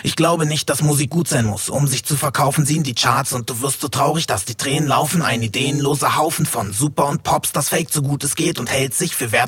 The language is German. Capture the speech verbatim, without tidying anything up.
Ich glaube nicht, dass Musik gut sein muss. Um sich zu verkaufen, sie in die Charts und du wirst so traurig, dass die Tränen laufen. Ein ideenloser Haufen von Super und Pops, das fake so gut es geht und hält sich für wert.